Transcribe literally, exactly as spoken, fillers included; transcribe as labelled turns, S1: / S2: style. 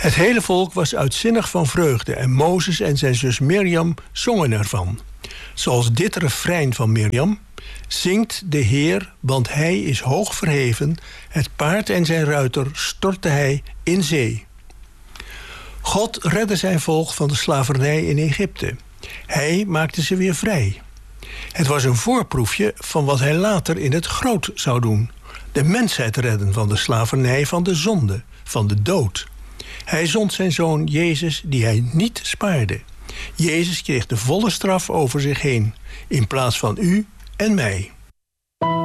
S1: Het hele volk was uitzinnig van vreugde en Mozes en zijn zus Mirjam zongen ervan. Zoals dit refrein van Mirjam: zingt de Heer, want hij is hoog verheven, het paard en zijn ruiter stortte hij in zee. God redde zijn volk van de slavernij in Egypte. Hij maakte ze weer vrij. Het was een voorproefje van wat hij later in het groot zou doen: de mensheid redden van de slavernij, van de zonde, van de dood. Hij zond zijn zoon Jezus, die hij niet spaarde. Jezus kreeg de volle straf over zich heen, in plaats van u en mij.